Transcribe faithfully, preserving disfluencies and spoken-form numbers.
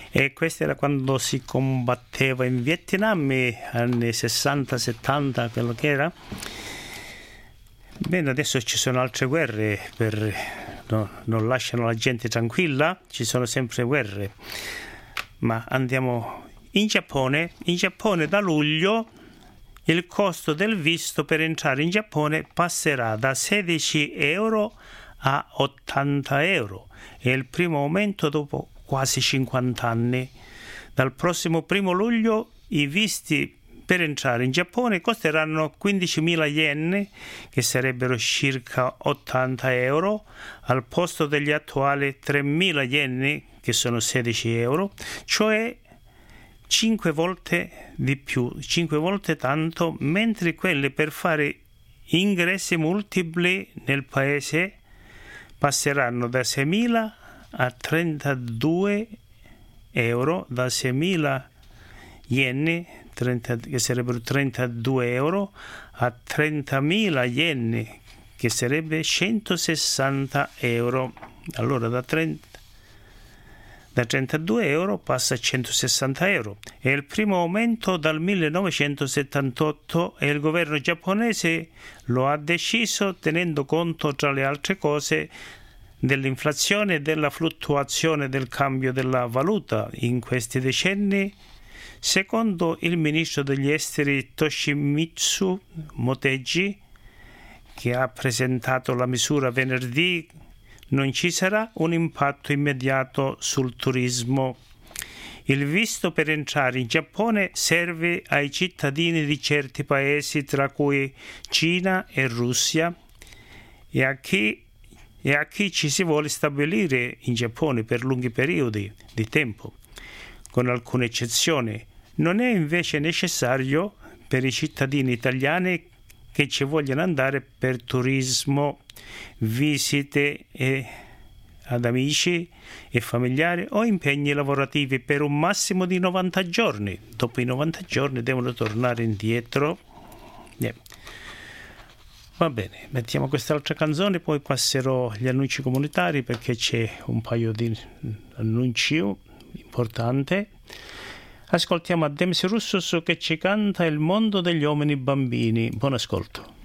E questo era quando si combatteva in Vietnam, anni sessanta settanta, quello che era. Bene, adesso ci sono altre guerre, per, no, non lasciano la gente tranquilla, ci sono sempre guerre. Ma andiamo in Giappone. In Giappone da luglio il costo del visto per entrare in Giappone passerà da sedici euro a ottanta euro. È il primo aumento dopo quasi cinquanta anni. Dal prossimo primo luglio i visti per entrare in Giappone costeranno quindicimila yen, che sarebbero circa ottanta euro, al posto degli attuali tremila yen, che sono sedici euro, cioè cinque volte di più, cinque volte tanto, mentre quelli per fare ingressi multipli nel paese passeranno da seimila a trentadue euro, da seimila yen, trenta, che sarebbero trentadue euro, a trentamila yen, che sarebbe centosessanta euro. Allora da trenta Da trentadue euro passa a centosessanta euro. È il primo aumento dal millenovecentosettantotto e il governo giapponese lo ha deciso tenendo conto, tra le altre cose, dell'inflazione e della fluttuazione del cambio della valuta in questi decenni. Secondo il ministro degli esteri Toshimitsu Motegi, che ha presentato la misura venerdì, non ci sarà un impatto immediato sul turismo. Il visto per entrare in Giappone serve ai cittadini di certi paesi, tra cui Cina e Russia, e a chi, e a chi ci si vuole stabilire in Giappone per lunghi periodi di tempo, con alcune eccezioni. Non è invece necessario per i cittadini italiani che ci vogliono andare per turismo, visite e ad amici e familiari o impegni lavorativi per un massimo di novanta giorni. Dopo i novanta giorni devono tornare indietro. Yeah. Va bene, mettiamo quest'altra canzone, poi passerò agli annunci comunitari perché c'è un paio di annunci importanti. Ascoltiamo a Demis Roussos che ci canta Il mondo degli uomini bambini. Buon ascolto.